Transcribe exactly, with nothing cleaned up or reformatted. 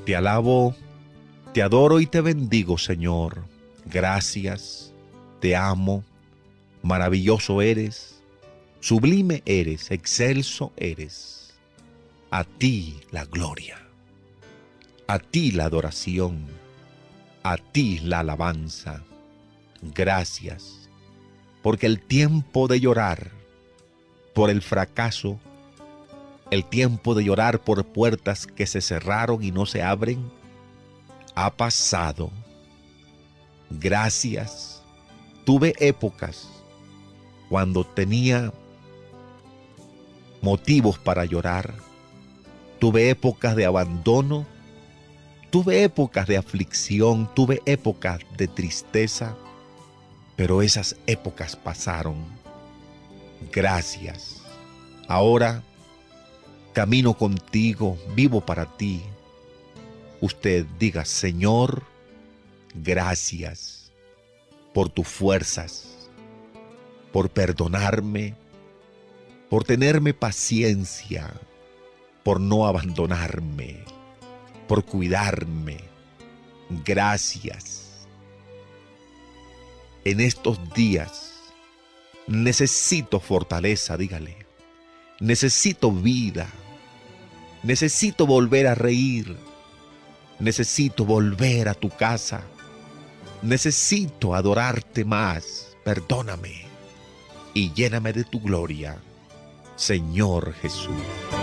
Te alabo, te adoro y te bendigo, Señor. Gracias, te amo, maravilloso eres, sublime eres, excelso eres. A ti la gloria, a ti la adoración, a ti la alabanza. Gracias, porque el tiempo de llorar por el fracaso, el tiempo de llorar por puertas que se cerraron y no se abren, ha pasado. Gracias. Tuve épocas cuando tenía motivos para llorar. Tuve épocas de abandono. Tuve épocas de aflicción. Tuve épocas de tristeza. Pero esas épocas pasaron. Gracias. Ahora camino contigo, vivo para ti. Usted diga: Señor, gracias por tus fuerzas, por perdonarme, por tenerme paciencia, por no abandonarme, por cuidarme. Gracias. En estos días necesito fortaleza, dígale. Necesito vida. Necesito volver a reír. Necesito volver a tu casa. Necesito adorarte más. Perdóname y lléname de tu gloria, Señor Jesús.